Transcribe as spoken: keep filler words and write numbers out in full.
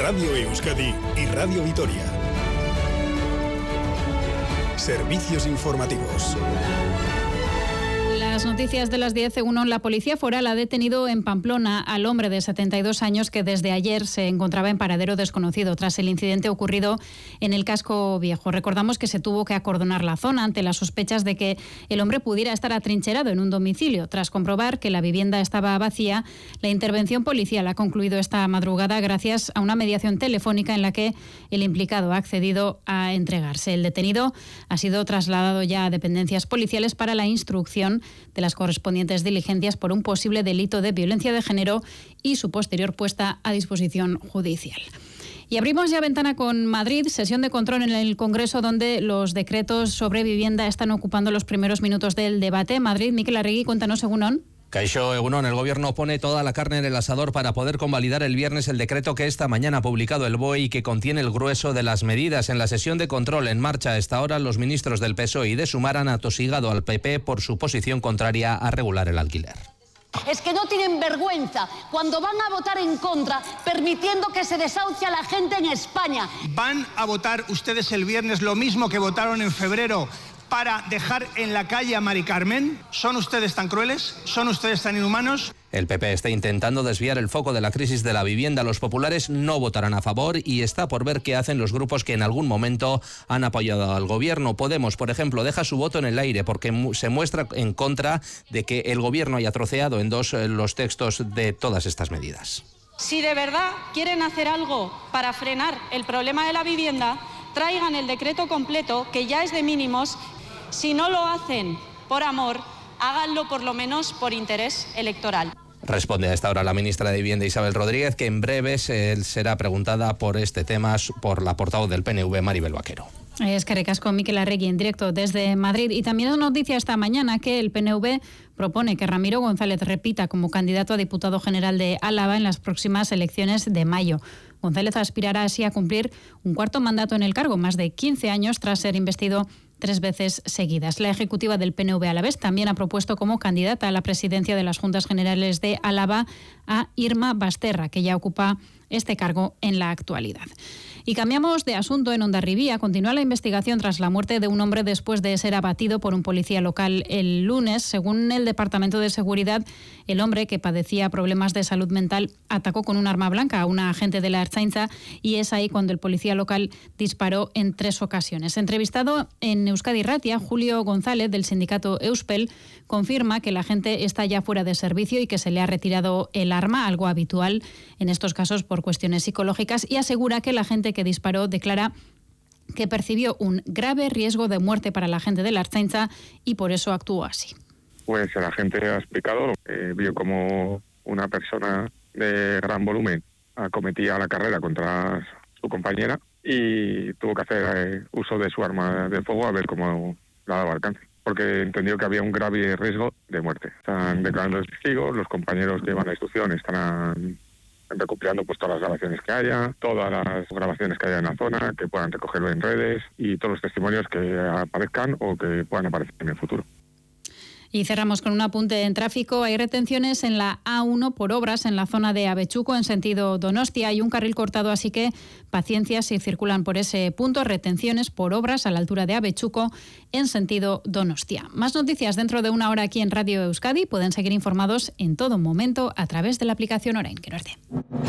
Radio Euskadi y Radio Vitoria. Servicios informativos. Las noticias de las diez. Uno, la Policía Foral ha detenido en Pamplona al hombre de setenta y dos años que desde ayer se encontraba en paradero desconocido tras el incidente ocurrido en el Casco Viejo. Recordamos que se tuvo que acordonar la zona ante las sospechas de que el hombre pudiera estar atrincherado en un domicilio. Tras comprobar que la vivienda estaba vacía, la intervención policial ha concluido esta madrugada gracias a una mediación telefónica en la que el implicado ha accedido a entregarse. El detenido ha sido trasladado ya a dependencias policiales para la instrucción de las correspondientes diligencias por un posible delito de violencia de género y su posterior puesta a disposición judicial. Y abrimos ya ventana con Madrid, sesión de control en el Congreso donde los decretos sobre vivienda están ocupando los primeros minutos del debate. Madrid, Mikel Arregui, cuéntanos, Egunon. Kaixo, Egunon, el Gobierno pone toda la carne en el asador para poder convalidar el viernes el decreto que esta mañana ha publicado el B O E y que contiene el grueso de las medidas. En la sesión de control en marcha a esta hora, los ministros del P S O E y de Sumar han atosigado al P P por su posición contraria a regular el alquiler. Es que no tienen vergüenza cuando van a votar en contra, permitiendo que se desahucie a la gente en España. ¿Van a votar ustedes el viernes lo mismo que votaron en febrero para dejar en la calle a Mari Carmen? ¿Son ustedes tan crueles? ¿Son ustedes tan inhumanos? El P P está intentando desviar el foco de la crisis de la vivienda. Los populares no votarán a favor y está por ver qué hacen los grupos que en algún momento han apoyado al Gobierno. Podemos, por ejemplo, deja su voto en el aire porque se muestra en contra de que el Gobierno haya troceado en dos los textos de todas estas medidas. Si de verdad quieren hacer algo para frenar el problema de la vivienda, traigan el decreto completo, que ya es de mínimos. Si no lo hacen por amor, háganlo por lo menos por interés electoral. Responde a esta hora la ministra de Vivienda, Isabel Rodríguez, que en breves eh, será preguntada por este tema por la portavoz del P N V, Maribel Vaquero. Es que recasco Mikel Arregui en directo desde Madrid. Y también es noticia esta mañana que el P N V propone que Ramiro González repita como candidato a diputado general de Álava en las próximas elecciones de mayo. González aspirará así a cumplir un cuarto mandato en el cargo, más de quince años tras ser investido tres veces seguidas. La ejecutiva del P N V alavés también ha propuesto como candidata a la presidencia de las Juntas Generales de Álava a Irma Basterra, que ya ocupa este cargo en la actualidad. Y cambiamos de asunto. En Hondarribía continúa la investigación tras la muerte de un hombre después de ser abatido por un policía local el lunes. Según el Departamento de Seguridad, el hombre, que padecía problemas de salud mental, atacó con un arma blanca a una agente de la Ertzaintza y es ahí cuando el policía local disparó en tres ocasiones. Entrevistado en Euskadi Ratia, Julio González, del sindicato Euspel, confirma que el agente está ya fuera de servicio y que se le ha retirado el arma, algo habitual en estos casos por cuestiones psicológicas, y asegura que el agente que disparó declara que percibió un grave riesgo de muerte para la gente de la Ertzaintza y por eso actuó así. Pues el agente ha explicado, eh, vio como una persona de gran volumen acometía la carrera contra su compañera y tuvo que hacer eh, uso de su arma de fuego a ver cómo la daba alcance, porque entendió que había un grave riesgo de muerte. Están declarando los testigos, los compañeros que llevan la instrucción están recopilando pues todas las grabaciones que haya, todas las grabaciones que haya en la zona, que puedan recogerlo en redes y todos los testimonios que aparezcan o que puedan aparecer en el futuro. Y cerramos con un apunte en tráfico. Hay retenciones en la A uno por obras en la zona de Avechuco en sentido Donostia. Hay un carril cortado, así que paciencia si circulan por ese punto. Retenciones por obras a la altura de Avechuco en sentido Donostia. Más noticias dentro de una hora aquí en Radio Euskadi. Pueden seguir informados en todo momento a través de la aplicación Orain. Que nos dé.